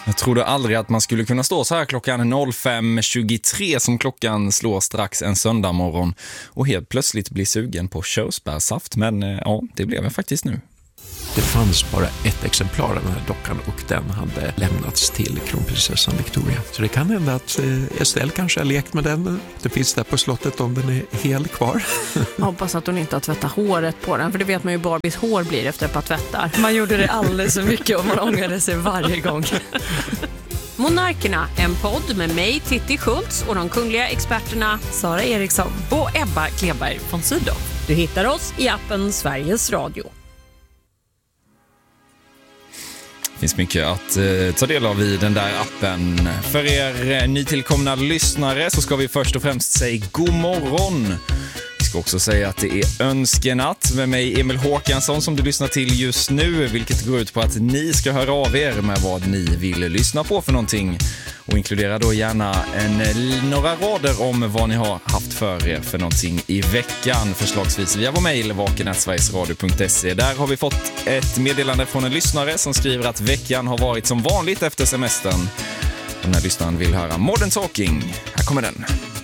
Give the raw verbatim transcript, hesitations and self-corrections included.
Jag trodde aldrig att man skulle kunna stå så här klockan fem tjugotre som klockan slår strax en söndag morgon och helt plötsligt bli sugen på körsbärsaft. Men ja, det blev jag faktiskt nu. Det fanns bara ett exemplar av den här dockan och den hade lämnats till kronprinsessan Victoria. Så det kan hända att Estelle kanske har lekt med den. Det finns där på slottet om den är hel kvar. Jag hoppas att hon inte har tvättat håret på den, för det vet man ju Barbies hår blir efter ett par tvättar. Man gjorde det alldeles för mycket och man ångrade sig varje gång. Monarkerna, en podd med mig Titti Schultz och de kungliga experterna Sara Eriksson och Ebba Kleberg von Sydow. Du hittar oss i appen Sveriges Radio. Det finns mycket att eh, ta del av i den där appen. För er eh, nytillkomna lyssnare så ska vi först och främst säga god morgon. Vi ska också säga att det är önskenatt med mig Emil Håkansson som du lyssnar till just nu, vilket går ut på att ni ska höra av er med vad ni vill lyssna på för någonting. Och inkludera då gärna en, några rader om vad ni har haft för er för någonting i veckan. Förslagsvis via vår mejl vaken snabel-a sverigesradio punkt se. Där har vi fått ett meddelande från en lyssnare som skriver att veckan har varit som vanligt efter semestern. Den här lyssnaren vill höra Modern Talking. Här kommer den.